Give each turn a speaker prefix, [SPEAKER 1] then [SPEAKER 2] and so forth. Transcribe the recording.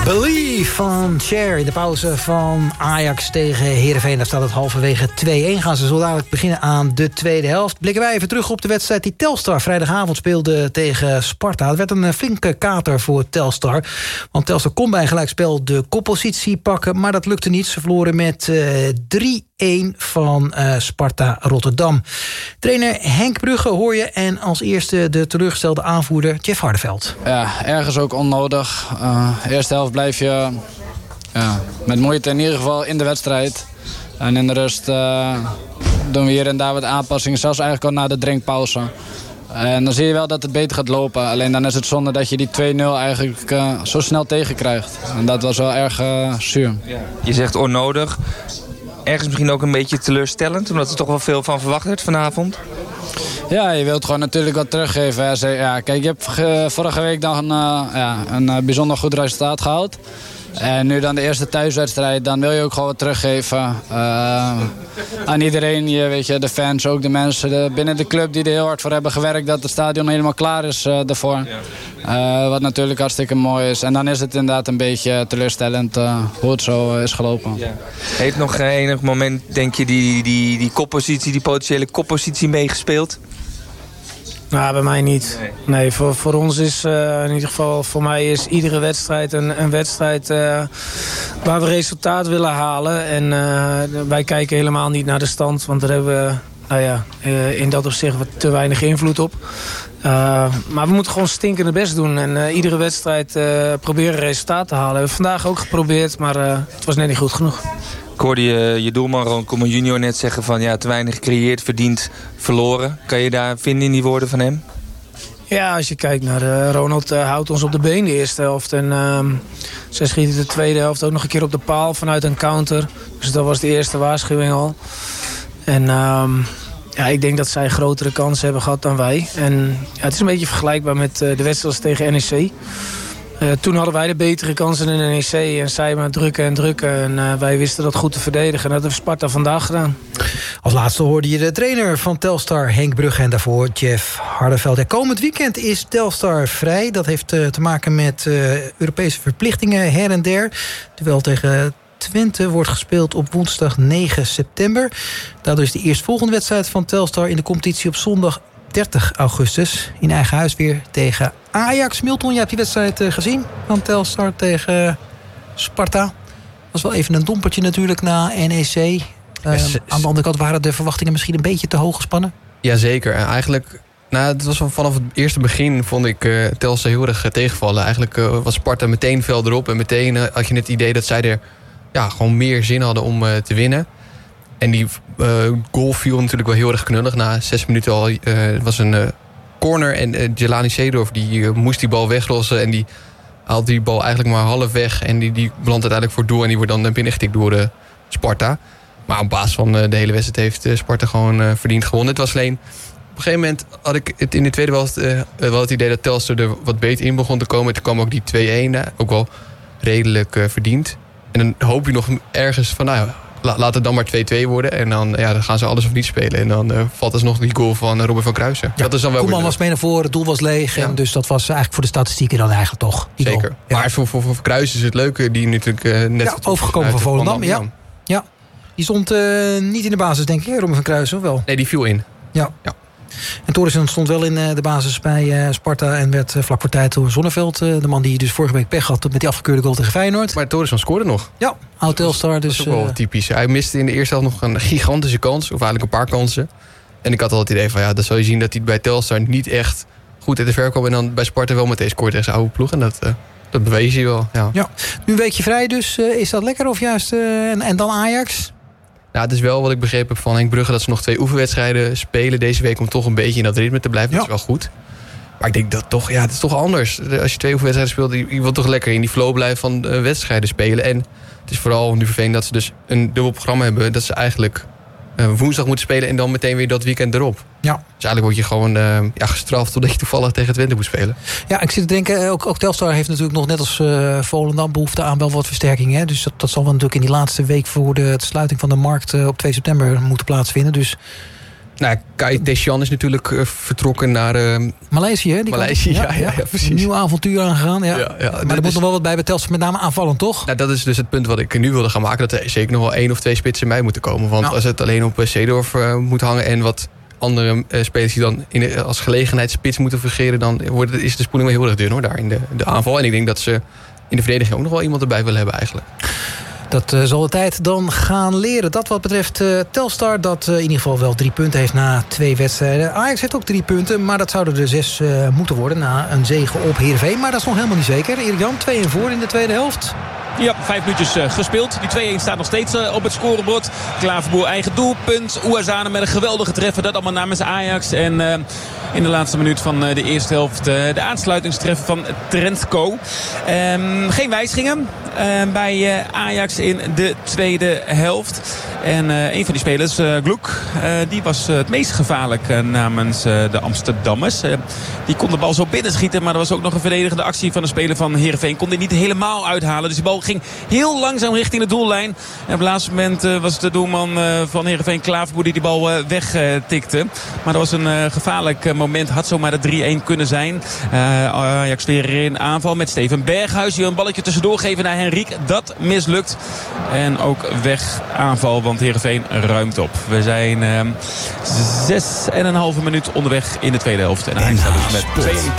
[SPEAKER 1] Believe van Cher in de pauze van Ajax tegen Heerenveen. Daar staat het halverwege 2-1. Gaan ze zo dadelijk beginnen aan de tweede helft. Blikken wij even terug op de wedstrijd die Telstar vrijdagavond speelde tegen Sparta. Het werd een flinke kater voor Telstar. Want Telstar kon bij een gelijkspel de koppositie pakken. Maar dat lukte niet. Ze verloren met 3-1 van Sparta Rotterdam. Trainer Henk Brugge hoor je. En als eerste de teleurgestelde aanvoerder Jeff Hardeveld.
[SPEAKER 2] Ja, ergens ook onnodig. Eerste helft blijf je met moeite in ieder geval in de wedstrijd. En in de rust doen we hier en daar wat aanpassingen. Zelfs eigenlijk al na de drinkpauze. En dan zie je wel dat het beter gaat lopen. Alleen dan is het zonde dat je die 2-0 eigenlijk zo snel tegenkrijgt. En dat was wel erg zuur.
[SPEAKER 3] Ja. Je zegt onnodig. Ergens misschien ook een beetje teleurstellend, omdat er toch wel veel van verwacht werd vanavond.
[SPEAKER 2] Ja, je wilt gewoon natuurlijk wat teruggeven. Ja, kijk, je hebt vorige week dan een bijzonder goed resultaat gehaald. En nu dan de eerste thuiswedstrijd, dan wil je ook gewoon wat teruggeven aan iedereen. Weet je, de fans, ook de mensen binnen de club die er heel hard voor hebben gewerkt. Dat het stadion helemaal klaar is daarvoor. Wat natuurlijk hartstikke mooi is. En dan is het inderdaad een beetje teleurstellend hoe het zo is gelopen. Ja.
[SPEAKER 3] Heeft nog enig moment, denk je, die koppositie, die potentiële koppositie meegespeeld?
[SPEAKER 4] Nou, bij mij niet. Nee, voor ons is in ieder geval, voor mij is iedere wedstrijd een wedstrijd waar we resultaat willen halen. En wij kijken helemaal niet naar de stand, want daar hebben we in dat opzicht wat te weinig invloed op. Maar we moeten gewoon stinkende best doen en iedere wedstrijd proberen resultaat te halen. We hebben vandaag ook geprobeerd, maar het was net niet goed genoeg.
[SPEAKER 3] Ik hoorde je doelman Ron Koeman junior net zeggen van te weinig gecreëerd, verdiend, verloren. Kan je daar vinden in die woorden van hem?
[SPEAKER 4] Ja, als je kijkt naar Ronald houdt ons op de been de eerste helft. En zij schieten de tweede helft ook nog een keer op de paal vanuit een counter. Dus dat was de eerste waarschuwing al. En ik denk dat zij grotere kansen hebben gehad dan wij. En het is een beetje vergelijkbaar met de wedstrijd tegen NEC. Toen hadden wij de betere kansen in de NEC en zij maar drukken en drukken. En wij wisten dat goed te verdedigen. En dat heeft Sparta vandaag gedaan.
[SPEAKER 1] Als laatste hoorde je de trainer van Telstar, Henk Brugge. En daarvoor Jeff Hardeveld. En komend weekend is Telstar vrij. Dat heeft te maken met Europese verplichtingen her en der. Duel tegen Twente wordt gespeeld op woensdag 9 september. Daardoor is de eerstvolgende wedstrijd van Telstar in de competitie op zondag 30 augustus. In eigen huis weer tegen Ajax. Milton, jij hebt die wedstrijd gezien van Telstar tegen Sparta. Was wel even een dompertje natuurlijk na NEC. Aan de andere kant waren de verwachtingen misschien een beetje te hoog gespannen.
[SPEAKER 5] Jazeker. Eigenlijk, het was vanaf het eerste begin vond ik Telstar heel erg tegenvallen. Eigenlijk was Sparta meteen fel erop. En meteen had je het idee dat zij er gewoon meer zin hadden om te winnen. En die goal viel natuurlijk wel heel erg knullig. Na 6 minuten al was een corner. En Jelani Seedorf die moest die bal weglossen. En die haalt die bal eigenlijk maar half weg. En die belandt uiteindelijk voor het doel. En die wordt dan binnengetikt door Sparta. Maar op basis van de hele wedstrijd heeft Sparta gewoon verdiend gewonnen. Het was alleen, op een gegeven moment had ik het in de tweede helft wel het idee dat Telstar er wat beter in begon te komen. Toen kwam ook die 2-1, ook wel redelijk verdiend. En dan hoop je nog ergens van, laat het dan maar 2-2 worden. En dan gaan ze alles of niet spelen. En dan valt alsnog die goal van Robin van Kruijsen.
[SPEAKER 1] Ja, dat is dan wel Koeman was mee naar voren, het doel was leeg. En dus dat was eigenlijk voor de statistieken dan eigenlijk toch.
[SPEAKER 5] Zeker. Ja. Maar voor Kruijsen is het leuke. Die natuurlijk net
[SPEAKER 1] overgekomen van Volendam. Ja. Die stond niet in de basis, denk ik, Robin van Kruijsen, of wel?
[SPEAKER 5] Nee, die viel in.
[SPEAKER 1] Ja. En Torensen stond wel in de basis bij Sparta en werd vlak voor tijd door Zonneveld. De man die dus vorige week pech had met die afgekeurde goal tegen Feyenoord.
[SPEAKER 5] Maar Torensen scoorde nog.
[SPEAKER 1] Ja, oud Telstar. Dus,
[SPEAKER 5] dat is ook wel typisch. Hij miste in de eerste helft nog een gigantische kans. Of eigenlijk een paar kansen. En ik had al het idee van, dan zal je zien dat hij bij Telstar niet echt goed uit de ver kwam. En dan bij Sparta wel meteen scoort tegen zijn oude ploeg. En dat bewees hij wel. Ja.
[SPEAKER 1] Nu een weekje vrij, dus is dat lekker of juist? En dan Ajax?
[SPEAKER 5] Het is wel wat ik begrepen heb van Henk Brugge, dat ze nog 2 oefenwedstrijden spelen deze week om toch een beetje in dat ritme te blijven. Dat is wel goed. Maar ik denk dat toch, het is toch anders. Als je 2 oefenwedstrijden speelt, je wilt toch lekker in die flow blijven van wedstrijden spelen. En het is vooral nu vervelend dat ze dus een dubbel programma hebben. Dat ze eigenlijk woensdag moeten spelen en dan meteen weer dat weekend erop. Ja. Dus eigenlijk word je gewoon gestraft totdat je toevallig tegen Twente moet spelen.
[SPEAKER 1] Ja, ik zit te denken, ook Telstar heeft natuurlijk nog net als Volendam behoefte aan wel wat versterking. Hè? Dus dat zal wel natuurlijk in die laatste week voor de sluiting van de markt op 2 september moeten plaatsvinden. Dus
[SPEAKER 5] Nou, Kai Deschamps is natuurlijk vertrokken naar
[SPEAKER 1] Maleisië, hè?
[SPEAKER 5] Maleisië, ja, precies.
[SPEAKER 1] Een nieuw avontuur aangegaan, ja.
[SPEAKER 5] Ja,
[SPEAKER 1] Maar er moet nog wel wat bij Telstar, met name aanvallend, toch?
[SPEAKER 5] Nou, dat is dus het punt wat ik nu wilde gaan maken. Dat er zeker nog wel 1 of 2 spitsen bij moeten komen. Want als het alleen op Seedorf moet hangen en wat andere spelers die dan als gelegenheidsspits moeten fungeren, dan is de spoeling wel heel erg dun, hoor, daar in de aanval. En ik denk dat ze in de verdediging ook nog wel iemand erbij willen hebben eigenlijk.
[SPEAKER 1] Dat zal de tijd dan gaan leren. Dat wat betreft Telstar, dat in ieder geval wel 3 punten heeft na 2 wedstrijden. Ajax heeft ook 3 punten, maar dat zouden er 6 moeten worden na een zege op Heerenveen. Maar dat is nog helemaal niet zeker. Erik-Jan, 2-1 voor in de tweede helft.
[SPEAKER 6] Ja, 5 minuutjes gespeeld. Die 2-1 staat nog steeds op het scorebord. Klaverboer eigen doelpunt. Ouazzane met een geweldige treffer. Dat allemaal namens Ajax. En in de laatste minuut van de eerste helft de aansluitingstreffer van Trentco. Geen wijzigingen bij Ajax in de tweede helft. En een van die spelers, Gloek, die was het meest gevaarlijk namens de Amsterdammers. Die kon de bal zo binnenschieten, maar er was ook nog een verdedigende actie van een speler van Heerenveen. Kon die niet helemaal uithalen. Dus die bal ging heel langzaam richting de doellijn. En op het laatste moment was het de doelman van Heerenveen, Klaverboer, die bal wegtikte. Maar dat was een gevaarlijk moment. Had zomaar de 3-1 kunnen zijn. Ajax weer in aanval met Steven Berghuis. Die een balletje tussendoor geven naar Henrique. Dat mislukt. En ook weg aanval, want Heerenveen ruimt op. We zijn 6,5 minuut onderweg in de tweede helft. En Ajax staat dus met 2-1.